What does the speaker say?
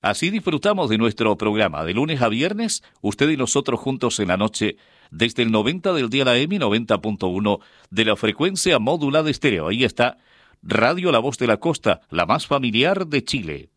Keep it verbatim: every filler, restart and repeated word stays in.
Así disfrutamos de nuestro programa de lunes a viernes, usted y nosotros juntos en la noche, desde el noventa del día la M, noventa punto uno de la frecuencia modulada estéreo. Ahí está Radio La Voz de la Costa, la más familiar de Chile.